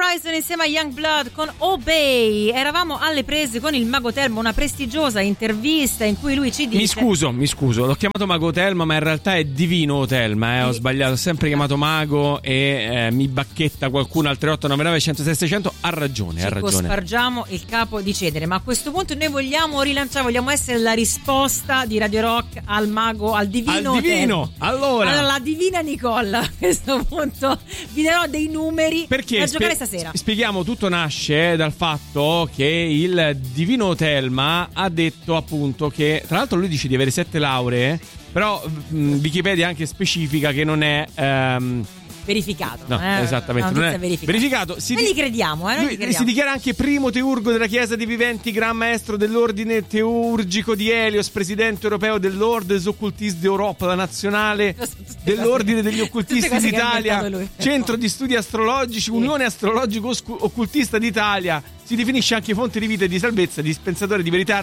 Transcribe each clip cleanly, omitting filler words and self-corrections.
Horizon insieme a Youngblood con Obey. Eravamo alle prese con il Mago Telma, una prestigiosa intervista in cui lui ci dice... Mi scuso, l'ho chiamato Mago Telma, ma in realtà è Divino Telma, ho sbagliato, ho sempre chiamato Mago e mi bacchetta qualcuno al 3899 106 600. Ha ragione. Spargiamo il capo di cenere, ma a questo punto noi vogliamo rilanciare, vogliamo essere la risposta di Radio Rock al Mago, al Divino Telma. Allora, la Divina Nicola, a questo punto vi darò dei numeri perché da giocare stasera. Spieghiamo, tutto nasce dal fatto che il Divino Telma ha detto appunto che, tra l'altro lui dice di avere 7 lauree, però Wikipedia anche specifica che non è verificato. No, esattamente, non è verificato. Noi gli crediamo, Lui si dichiara anche primo teurgo della Chiesa dei Viventi, Gran Maestro dell'Ordine Teurgico di Elios, presidente europeo dell'Ordine des Occultistes d'Europe, la nazionale dell'Ordine degli Occultisti d'Italia, centro di studi astrologici, Unione Astrologico Occultista d'Italia. Si definisce anche fonte di vita e di salvezza, dispensatore di verità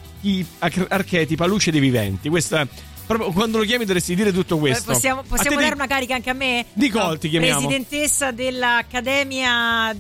archetipa, luce dei viventi. Questa è proprio, quando lo chiami dovresti dire tutto questo. Possiamo dare una carica anche a me? Di Colti chiamiamo. Presidentessa dell'Accademia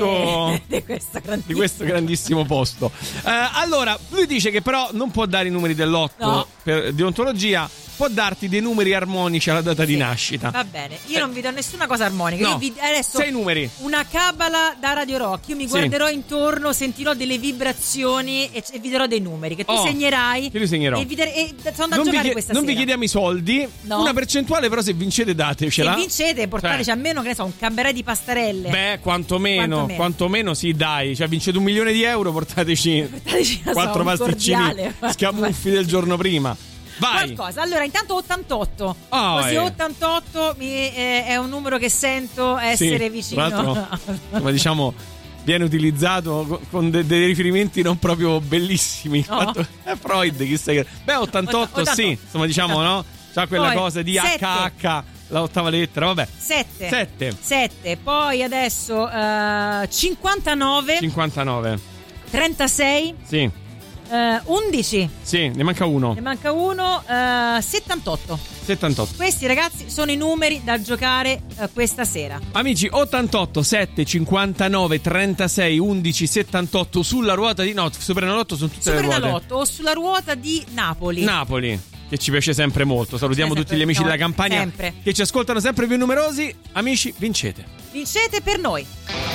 di questo grandissimo posto. Allora, lui dice che però non può dare i numeri dell'otto per deontologia, può darti dei numeri armonici alla data di nascita. Va bene, io non vi do nessuna cosa armonica. No, adesso 6 numeri. Una cabala da Radio Rock. Io mi guarderò intorno, sentirò delle vibrazioni e vi darò dei numeri che tu segnerai. Che li segnerò. E sono da giocare questa sera. Non vi chiediamo i soldi, una percentuale però se vincete datecela. Se vincete portateci almeno, che ne so, un cabaret di pastarelle. Beh, quantomeno sì, dai. Cioè vincete €1.000.000, portateci 4 pasticcini schiamuffi del giorno prima. Vai. Qualcosa. Allora, intanto 88. Così 88 è un numero che sento essere vicino. Tra l'altro, ma diciamo, viene utilizzato con dei riferimenti non proprio bellissimi. No. È Freud, chissà che. Beh, 88 sì, insomma, diciamo, no? C'ha quella cosa di 7. HH, la ottava lettera, vabbè. 7. Poi adesso 59. 36. Sì. 11. Sì, ne manca uno. 78. Questi, ragazzi, sono i numeri da giocare questa sera. Amici, 88 7 59 36 11 78 sulla ruota di Superenalotto, sono tutte le ruote. Superenalotto o sulla ruota di Napoli, che ci piace sempre molto. Salutiamo tutti gli amici della Campania che ci ascoltano sempre più numerosi. Amici, vincete per noi.